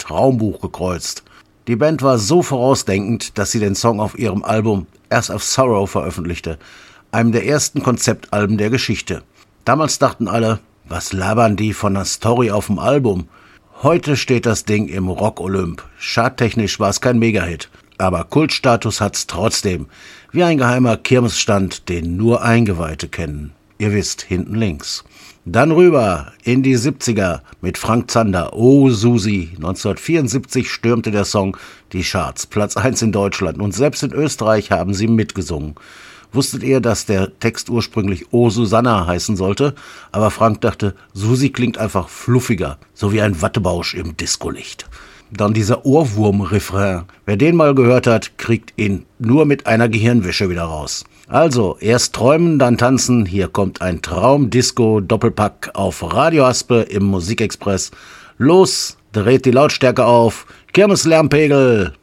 Traumbuch gekreuzt. Die Band war so vorausdenkend, dass sie den Song auf ihrem Album As of Sorrow veröffentlichte, einem der ersten Konzeptalben der Geschichte. Damals dachten alle, was labern die von einer Story auf dem Album? Heute steht das Ding im Rock-Olymp. Charttechnisch war es kein Megahit, aber Kultstatus hat's trotzdem. Wie ein geheimer Kirmesstand, den nur Eingeweihte kennen. Ihr wisst, hinten links. Dann rüber in die 70er mit Frank Zander, Oh Susi. 1974 stürmte der Song die Charts, Platz 1 in Deutschland und selbst in Österreich haben sie mitgesungen. Wusstet ihr, dass der Text ursprünglich Oh Susanna heißen sollte? Aber Frank dachte, Susi klingt einfach fluffiger, so wie ein Wattebausch im Discolicht. Dann dieser Ohrwurm-Refrain. Wer den mal gehört hat, kriegt ihn nur mit einer Gehirnwäsche wieder raus. Also, erst träumen, dann tanzen. Hier kommt ein Traum-Disco-Doppelpack auf Radio Aspe im Musikexpress. Los, dreht die Lautstärke auf. Kirmeslärmpegel.